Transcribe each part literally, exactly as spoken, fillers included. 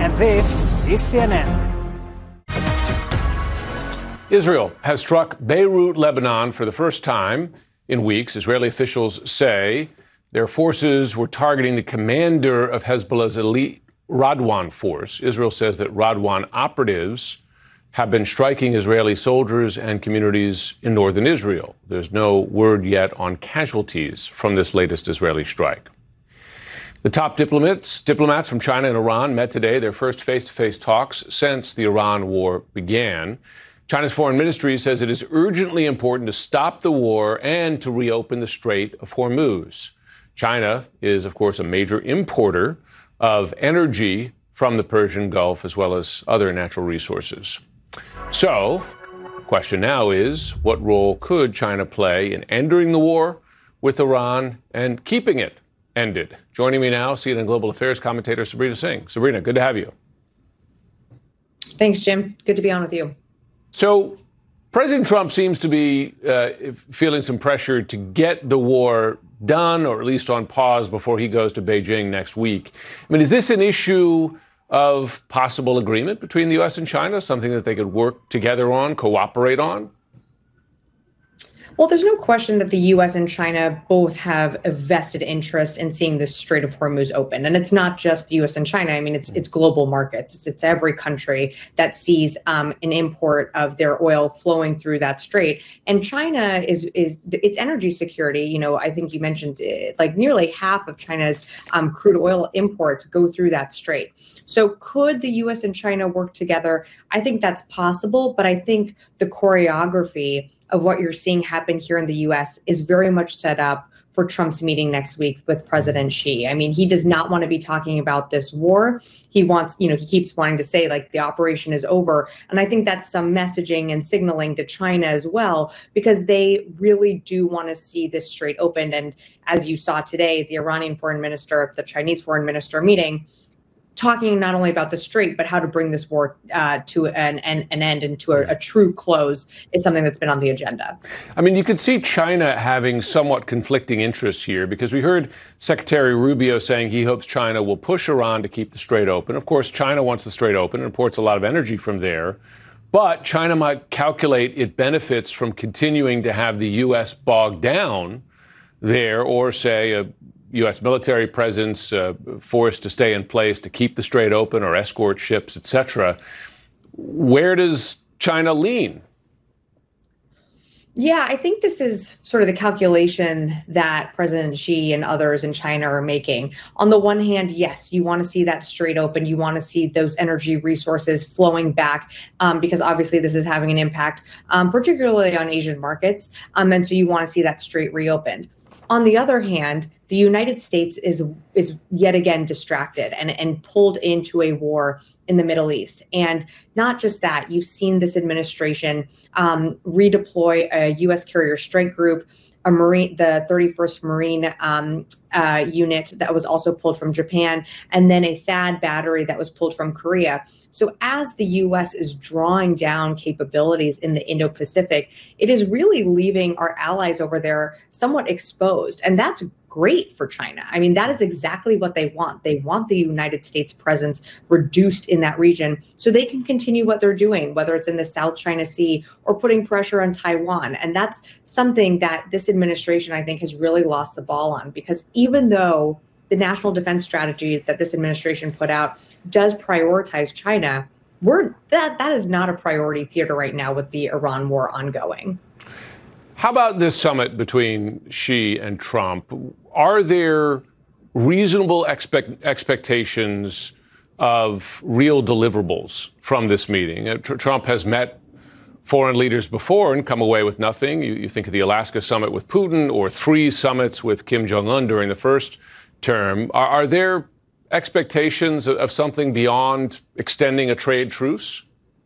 and this is C N N. Israel has struck Beirut, Lebanon for the first time in weeks. Israeli officials say their forces were targeting the commander of Hezbollah's elite Radwan force. Israel says that Radwan operatives have been striking Israeli soldiers and communities in northern Israel. There's no word yet on casualties from this latest Israeli strike. The top diplomats, diplomats from China and Iran met today, their first face-to-face talks since the Iran war began. China's foreign ministry says it is urgently important to stop the war and to reopen the Strait of Hormuz. China is, of course, a major importer of energy from the Persian Gulf as well as other natural resources. So, the question now is, what role could China play in ending the war with Iran and keeping it ended? Joining me now, C N N Global Affairs commentator Sabrina Singh. Sabrina, good to have you. Thanks, Jim. Good to be on with you. So President Trump seems to be uh, feeling some pressure to get the war done, or at least on pause, before he goes to Beijing next week. I mean, is this an issue of possible agreement between the U S and China, something that they could work together on, cooperate on? Well, there's no question that the U S and China both have a vested interest in seeing the Strait of Hormuz open. And it's not just the U S and China. I mean, it's it's global markets. It's, it's every country that sees um, an import of their oil flowing through that strait. And China is, is its energy security. You know, I think you mentioned it, like nearly half of China's um, crude oil imports go through that strait. So could the U S and China work together? I think that's possible. But I think the choreography of what you're seeing happen here in the U S is very much set up for Trump's meeting next week with President Xi. I mean, he does not want to be talking about this war. He wants, you know, he keeps wanting to say like the operation is over. And I think that's some messaging and signaling to China as well, because they really do want to see this strait opened. And as you saw today, the Iranian foreign minister, the Chinese foreign minister meeting, talking not only about the strait, but how to bring this war uh, to an, an, an end and to a, a true close is something that's been on the agenda. I mean, you could see China having somewhat conflicting interests here, because we heard Secretary Rubio saying he hopes China will push Iran to keep the strait open. Of course, China wants the strait open and imports a lot of energy from there. But China might calculate it benefits from continuing to have the U S bogged down there, or say a U S military presence, uh, forced to stay in place to keep the strait open or escort ships, et cetera. Where does China lean? Yeah, I think this is sort of the calculation that President Xi and others in China are making. On the one hand, yes, you want to see that strait open. You want to see those energy resources flowing back um, because obviously this is having an impact, um, particularly on Asian markets. Um, and so you want to see that strait reopened. On the other hand, the United States is is yet again distracted and, and pulled into a war in the Middle East. And not just that, you've seen this administration um, redeploy a U S carrier strike group, a Marine, the thirty-first Marine um, uh, unit that was also pulled from Japan, and then a THAAD battery that was pulled from Korea. So as the U S is drawing down capabilities in the Indo-Pacific, it is really leaving our allies over there somewhat exposed. And that's great for China. I mean, that is exactly what they want. They want the United States presence reduced in that region so they can continue what they're doing, whether it's in the South China Sea or putting pressure on Taiwan. And that's something that this administration, I think, has really lost the ball on, because even though the national defense strategy that this administration put out does prioritize China, we're that that is not a priority theater right now with the Iran war ongoing. How about this summit between Xi and Trump? Are there reasonable expect, expectations of real deliverables from this meeting? Uh, tr- Trump has met foreign leaders before and come away with nothing. You, you think of the Alaska summit with Putin, or three summits with Kim Jong-un during the first term. Are, are there expectations of, of something beyond extending a trade truce?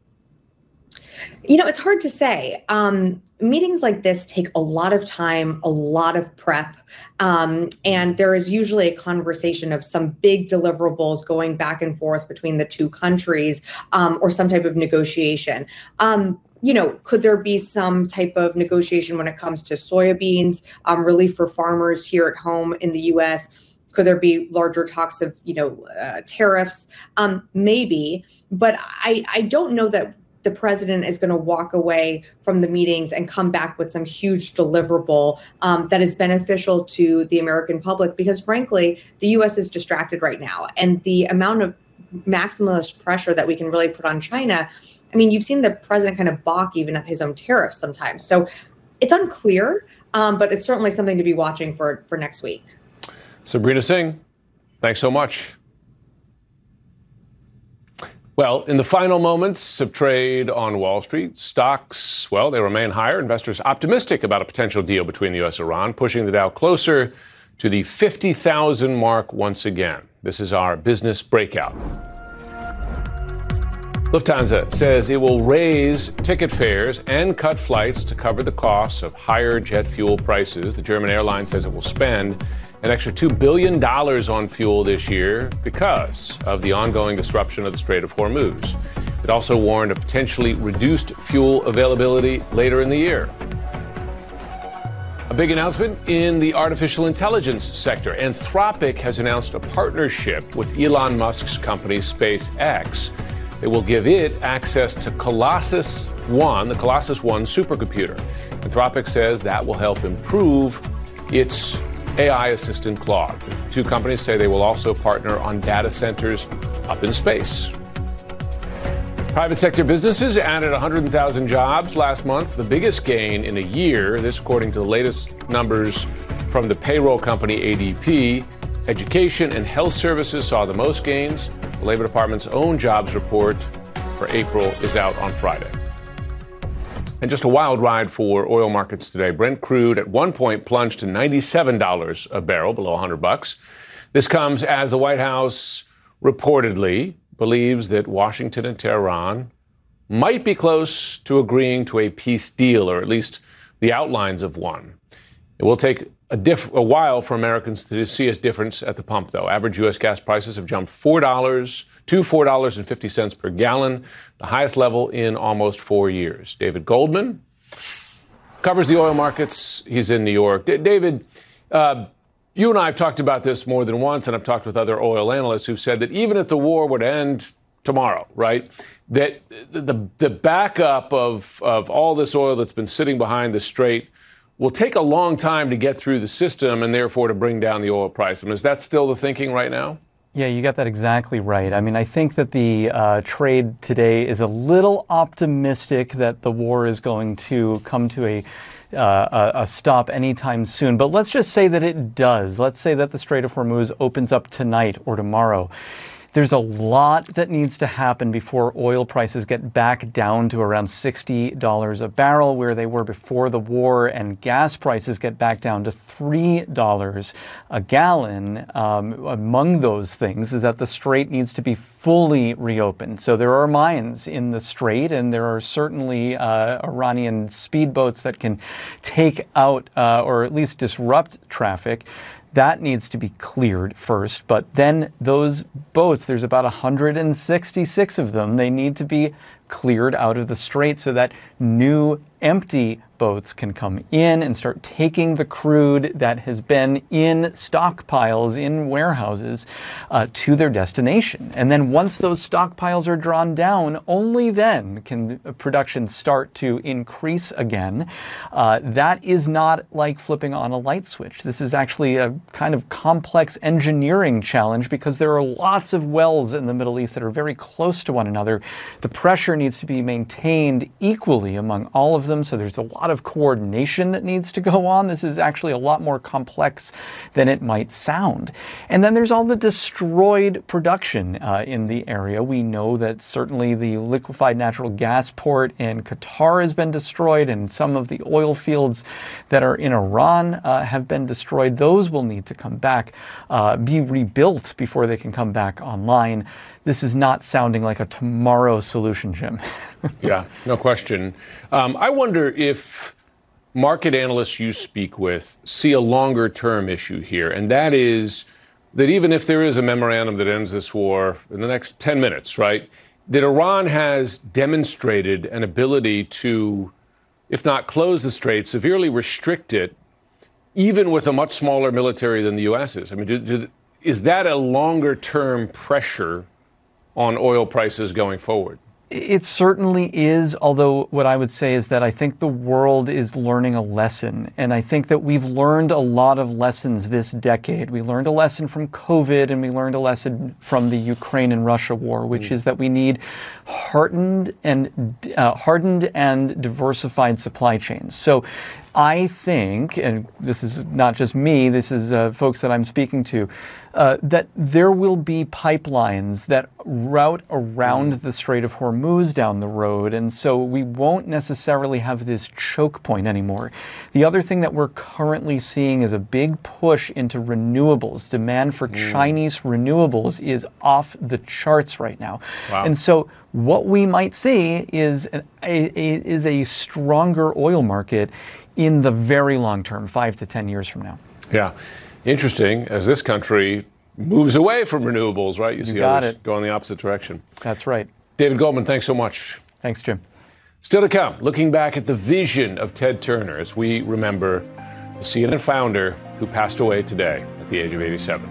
You know, it's hard to say. Um, meetings like this take a lot of time, a lot of prep, um, and there is usually a conversation of some big deliverables going back and forth between the two countries, um, or some type of negotiation. Um, you know, could there be some type of negotiation when it comes to soybeans, um, relief for farmers here at home in the U S? Could there be larger talks of, you know, uh, tariffs? Um, maybe, but I, I don't know that the president is going to walk away from the meetings and come back with some huge deliverable um, that is beneficial to the American public, because frankly, the U S is distracted right now. And the amount of maximalist pressure that we can really put on China, I mean, you've seen the president kind of balk even at his own tariffs sometimes. So it's unclear, um, but it's certainly something to be watching for, for next week. Sabrina Singh, thanks so much. Well, in the final moments of trade on Wall Street, stocks, well, they remain higher. Investors optimistic about a potential deal between the U S and Iran, pushing the Dow closer to the fifty thousand mark once again. This is our business breakout. Lufthansa says it will raise ticket fares and cut flights to cover the costs of higher jet fuel prices. The German airline says it will spend an extra two billion dollars on fuel this year because of the ongoing disruption of the Strait of Hormuz. It also warned of potentially reduced fuel availability later in the year. A big announcement in the artificial intelligence sector. Anthropic has announced a partnership with Elon Musk's company SpaceX. It will give it access to Colossus One, the Colossus One supercomputer. Anthropic says that will help improve its A I assistant Claude. The two companies say they will also partner on data centers up in space. Private sector businesses added one hundred thousand jobs last month, the biggest gain in a year. This, according to the latest numbers from the payroll company A D P. Education and health services saw the most gains. The Labor Department's own jobs report for April is out on Friday. And just a wild ride for oil markets today. Brent crude at one point plunged to ninety-seven dollars a barrel, below one hundred bucks. This comes as the White House reportedly believes that Washington and Tehran might be close to agreeing to a peace deal, or at least the outlines of one. It will take a, diff- a while for Americans to see a difference at the pump, though. Average U S gas prices have jumped four dollars to four dollars and fifty cents per gallon, the highest level in almost four years. David Goldman covers the oil markets. He's in New York. D- David, uh, you and I have talked about this more than once, and I've talked with other oil analysts who've said that even if the war would end tomorrow, right, that the, the backup of, of all this oil that's been sitting behind the strait will take a long time to get through the system and therefore to bring down the oil price. I mean, is that still the thinking right now? Yeah, you got that exactly right. I mean, I think that the uh, trade today is a little optimistic that the war is going to come to a Uh, a, a stop anytime soon. But let's just say that it does. Let's say that the Strait of Hormuz opens up tonight or tomorrow. There's a lot that needs to happen before oil prices get back down to around sixty dollars a barrel, where they were before the war, and gas prices get back down to three dollars a gallon. Um, among those things is that the strait needs to be fully reopened. So there are mines in the strait, and there are certainly uh, Iranian speedboats that can take out uh, or at least disrupt traffic. That needs to be cleared first, but then those boats, there's about one hundred sixty-six of them, they need to be cleared out of the strait so that new empty boats can come in and start taking the crude that has been in stockpiles in warehouses uh, to their destination. And then once those stockpiles are drawn down, only then can production start to increase again. Uh, that is not like flipping on a light switch. This is actually a kind of complex engineering challenge because there are lots of wells in the Middle East that are very close to one another. The pressure needs to be maintained equally among all of them, so there's a lot of coordination that needs to go on. This is actually a lot more complex than it might sound. And then there's all the destroyed production uh, in the area. We know that certainly the liquefied natural gas port in Qatar has been destroyed, and some of the oil fields that are in Iran uh, have been destroyed. Those will need to come back, uh, be rebuilt before they can come back online. This is not sounding like a tomorrow solution, Jim. Yeah, no question. Um, I wonder if market analysts you speak with see a longer term issue here, and that is that even if there is a memorandum that ends this war in the next ten minutes, right, that Iran has demonstrated an ability to, if not close the strait, severely restrict it, even with a much smaller military than the U S is. I mean, do, do, is that a longer-term pressure on oil prices going forward? It certainly is, although what I would say is that I think the world is learning a lesson. And I think that we've learned a lot of lessons this decade. We learned a lesson from COVID, and we learned a lesson from the Ukraine and Russia war, which mm. is that we need hardened and uh, hardened and diversified supply chains. So I think, and this is not just me, this is uh, folks that I'm speaking to, uh, that there will be pipelines that route around the Strait of Hormuz down the road, and so we won't necessarily have this choke point anymore. The other thing that we're currently seeing is a big push into renewables. Demand for mm. Chinese renewables is off the charts right now. Wow. And so what we might see is a, a, is a stronger oil market in the very long term, five to ten years from now. Yeah. Interesting, as this country moves away from renewables, right? You, you see got others it. go in the opposite direction. That's right. David Goldman, thanks so much. Thanks, Jim. Still to come, looking back at the vision of Ted Turner as we remember the C N N founder who passed away today at the age of eighty-seven.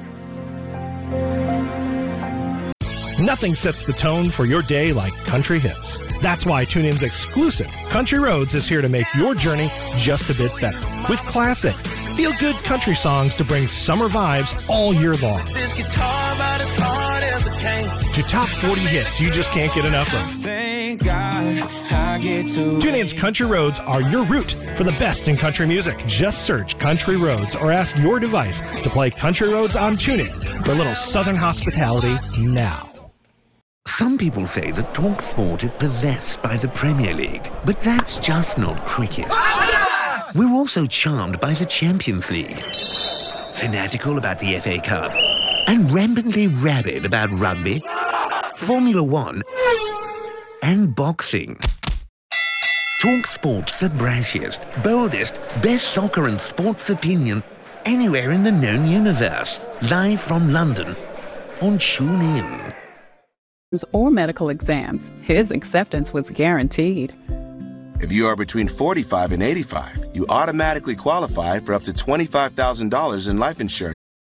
Nothing sets the tone for your day like country hits. That's why TuneIn's exclusive Country Roads is here to make your journey just a bit better. With classic, feel-good country songs to bring summer vibes all year long. This guitar about as hard as it can. To top forty hits you just can't get enough of. Thank God I get to TuneIn's Country Roads are your route for the best in country music. Just search Country Roads or ask your device to play Country Roads on TuneIn for a little southern hospitality now. Some people say that TalkSport is possessed by the Premier League, but that's just not cricket. We're also charmed by the Champions League, fanatical about the F A Cup, and rampantly rabid about rugby, Formula One, and boxing. TalkSport's the brashiest, boldest, best soccer and sports opinion anywhere in the known universe. Live from London on TuneIn. Or medical exams, his acceptance was guaranteed. If you are between forty-five and eighty-five, you automatically qualify for up to twenty-five thousand dollars in life insurance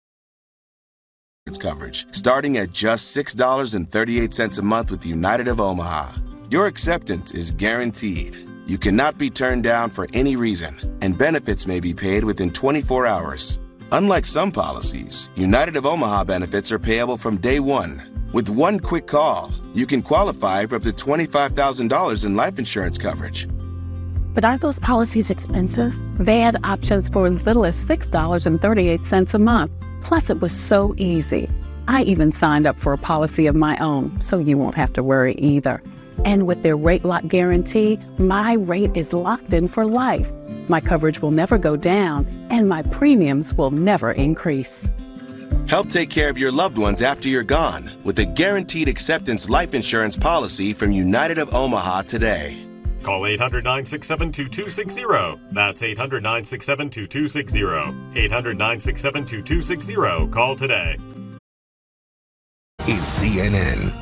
coverage, starting at just six dollars and thirty-eight cents a month with United of Omaha. Your acceptance is guaranteed. You cannot be turned down for any reason, and benefits may be paid within twenty-four hours. Unlike some policies, United of Omaha benefits are payable from day one. With one quick call, you can qualify for up to twenty-five thousand dollars in life insurance coverage. But aren't those policies expensive? They had options for as little as six dollars and thirty-eight cents a month. Plus, it was so easy. I even signed up for a policy of my own, so you won't have to worry either. And with their rate lock guarantee, my rate is locked in for life. My coverage will never go down, and my premiums will never increase. Help take care of your loved ones after you're gone with a guaranteed acceptance life insurance policy from United of Omaha today. Call eight hundred, nine six seven, two two six zero. That's eight hundred, nine six seven, two two six zero. eight hundred, nine six seven, two two six zero. Call today. Is C N N.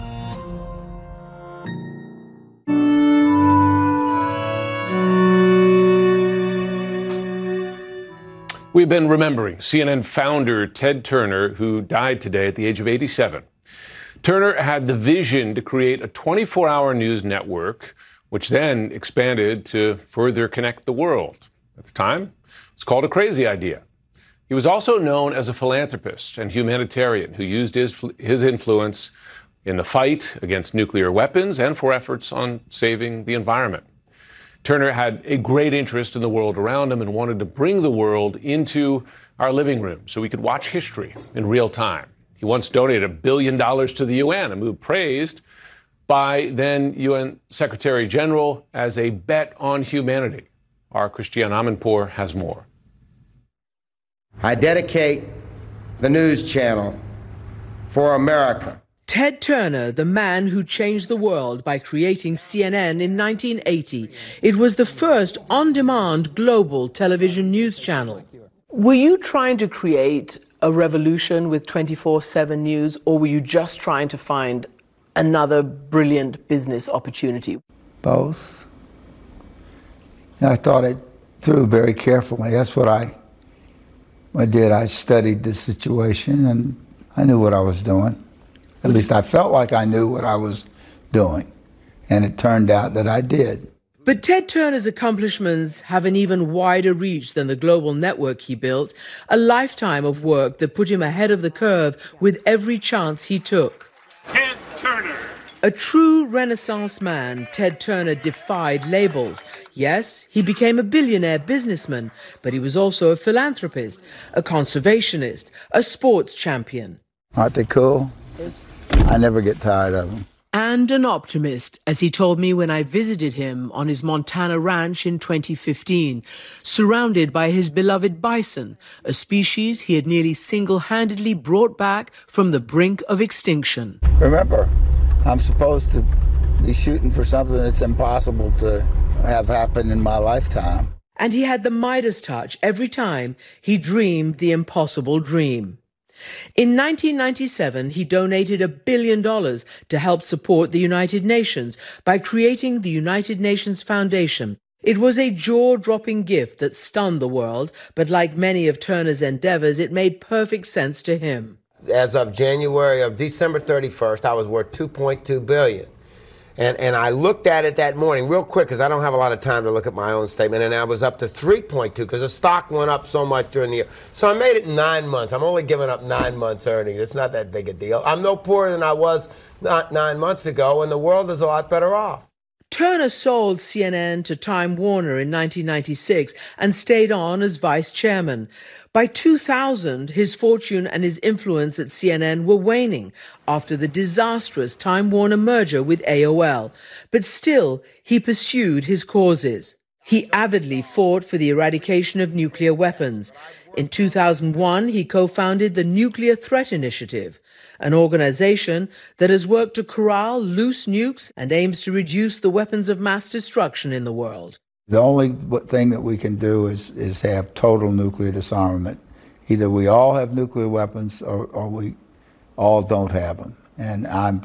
We've been remembering C N N founder Ted Turner, who died today at the age of eighty-seven. Turner had the vision to create a twenty-four hour news network, which then expanded to further connect the world. At the time, it's called a crazy idea. He was also known as a philanthropist and humanitarian who used his, his influence in the fight against nuclear weapons and for efforts on saving the environment. Turner had a great interest in the world around him and wanted to bring the world into our living room so we could watch history in real time. He once donated a billion dollars to the U N, a move praised by then U N Secretary General as a bet on humanity. Our Christiane Amanpour has more. I dedicate the news channel for America. Ted Turner, the man who changed the world by creating C N N in nineteen eighty. It was the first on-demand global television news channel. Were you trying to create a revolution with twenty-four seven News, or were you just trying to find another brilliant business opportunity? Both. I thought it through very carefully. That's what I, I did. I studied the situation, and I knew what I was doing. At least I felt like I knew what I was doing. And it turned out that I did. But Ted Turner's accomplishments have an even wider reach than the global network he built, a lifetime of work that put him ahead of the curve with every chance he took. Ted Turner. A true Renaissance man, Ted Turner defied labels. Yes, he became a billionaire businessman, but he was also a philanthropist, a conservationist, a sports champion. Aren't they cool? I never get tired of them. And an optimist, as he told me when I visited him on his Montana ranch in twenty fifteen, surrounded by his beloved bison, a species he had nearly single-handedly brought back from the brink of extinction. Remember, I'm supposed to be shooting for something that's impossible to have happen in my lifetime. And he had the Midas touch every time he dreamed the impossible dream. In nineteen ninety-seven, he donated a billion dollars to help support the United Nations by creating the United Nations Foundation. It was a jaw-dropping gift that stunned the world, but like many of Turner's endeavors, it made perfect sense to him. As of January of December thirty-first, I was worth two point two billion dollars. And, and I looked at it that morning real quick because I don't have a lot of time to look at my own statement, and I was up to three point two because the stock went up so much during the year. So I made it in nine months. I'm only giving up nine months earnings. It's not that big a deal. I'm no poorer than I was not nine months ago, and the world is a lot better off. Turner sold C N N to Time Warner in nineteen ninety-six and stayed on as vice chairman. By two thousand, his fortune and his influence at C N N were waning after the disastrous Time Warner merger with A O L. But still, he pursued his causes. He avidly fought for the eradication of nuclear weapons. In two thousand one, he co-founded the Nuclear Threat Initiative, an organization that has worked to corral loose nukes and aims to reduce the weapons of mass destruction in the world. The only thing that we can do is, is have total nuclear disarmament. Either we all have nuclear weapons or, or we all don't have them. And I'm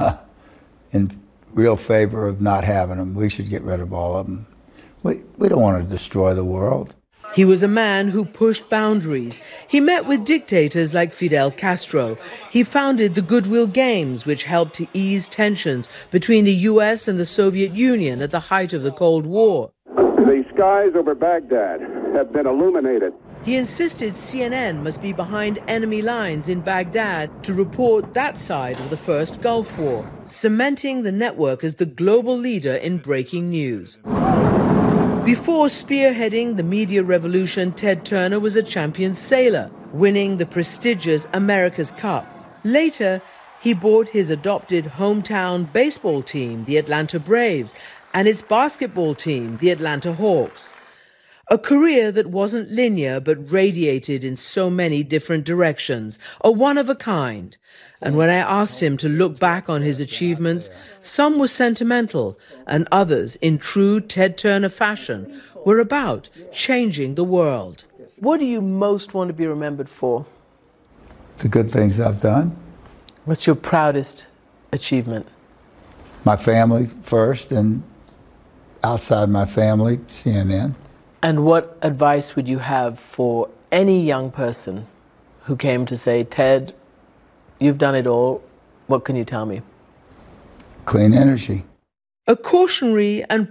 in real favor of not having them. We should get rid of all of them. We, we don't want to destroy the world. He was a man who pushed boundaries. He met with dictators like Fidel Castro. He founded the Goodwill Games, which helped to ease tensions between the U S and the Soviet Union at the height of the Cold War. The skies over Baghdad have been illuminated. He insisted C N N must be behind enemy lines in Baghdad to report that side of the first Gulf War, cementing the network as the global leader in breaking news. Before spearheading the media revolution, Ted Turner was a champion sailor, winning the prestigious America's Cup. Later, he bought his adopted hometown baseball team, the Atlanta Braves, and its basketball team, the Atlanta Hawks. A career that wasn't linear but radiated in so many different directions, a one-of-a-kind. And when I asked him to look back on his achievements, some were sentimental, and others, in true Ted Turner fashion, were about changing the world. What do you most want to be remembered for? The good things I've done. What's your proudest achievement? My family first, and outside my family, C N N. And what advice would you have for any young person who came to say, Ted, you've done it all, what can you tell me? Clean energy. A cautionary and